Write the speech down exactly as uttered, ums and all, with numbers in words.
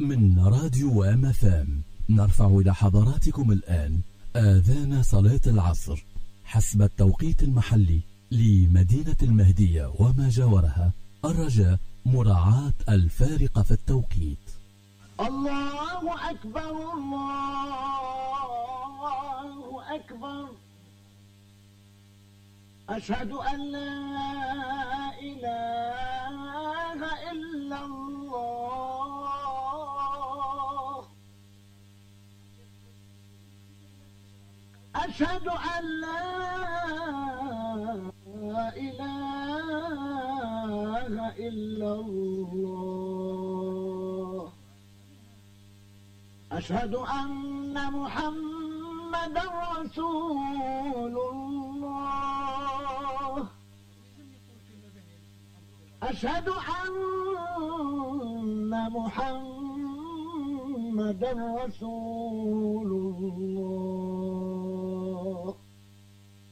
من راديو ام اف ام نرفع إلى حضراتكم الآن آذان صلاة العصر حسب التوقيت المحلي لمدينة المهدية وما جاورها، الرجاء مراعاة الفارق في التوقيت. الله أكبر الله أكبر، أشهد أن لا إله إلا الله، أشهد أن لا إله إلا الله، أشهد أن محمدا رسول الله، أشهد أن محمدا رسول الله.